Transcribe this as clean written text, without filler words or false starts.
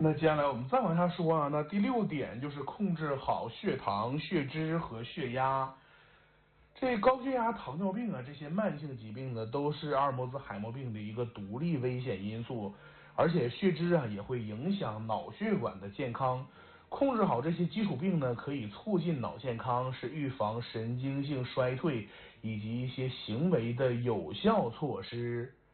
那接下来我们再往下说啊，那第6点就是控制好血糖、血脂和血压。这高血压、糖尿病啊，这些慢性疾病呢，都是阿尔莫兹海默病的一个独立危险因素，而且血脂啊也会影响脑血管的健康。控制好这些基础病呢，可以促进脑健康，是预防神经性衰退以及一些行为的有效措施。